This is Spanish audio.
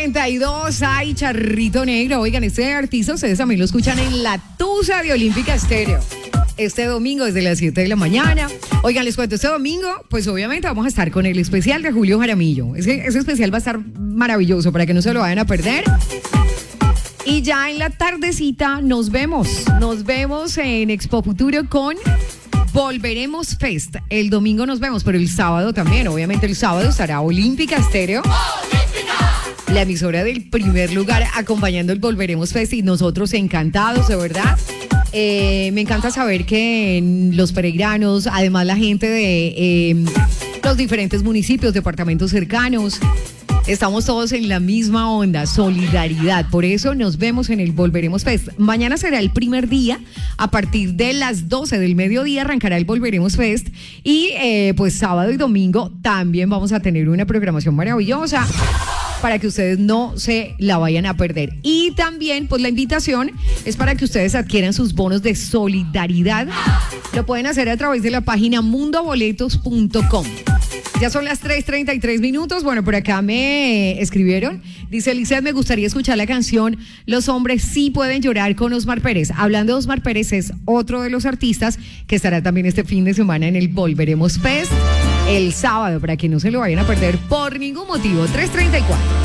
3:32, hay Charrito Negro. Oigan, este artista ustedes también lo escuchan en La Tusa de Olímpica Estéreo. Este domingo desde las 7 de la mañana. Oigan, les cuento, este domingo, pues obviamente vamos a estar con el especial de Julio Jaramillo. Ese especial va a estar maravilloso para que no se lo vayan a perder. Y ya en la tardecita nos vemos en Expo Futuro con Volveremos Fest. El domingo nos vemos, pero el sábado también. Obviamente el sábado estará Olímpica Estéreo, la emisora del primer lugar, acompañando el Volveremos Fest, y nosotros encantados, de verdad. Me encanta saber que los peregrinos, además la gente de los diferentes municipios, departamentos cercanos, estamos todos en la misma onda, solidaridad. Por eso nos vemos en el Volveremos Fest. Mañana será el primer día. A partir de las 12 del mediodía arrancará el Volveremos Fest. Y pues sábado y domingo también vamos a tener una programación maravillosa para que ustedes no se la vayan a perder. Y también, pues la invitación es para que ustedes adquieran sus bonos de solidaridad. Lo pueden hacer a través de la página mundoboletos.com. Ya son las 3:33. Bueno, por acá me escribieron. Dice Lizeth, me gustaría escuchar la canción Los hombres sí pueden llorar con Osmar Pérez. Hablando de Osmar Pérez, es otro de los artistas que estará también este fin de semana en el Volveremos Fest el sábado, para que no se lo vayan a perder por ningún motivo. 3:34.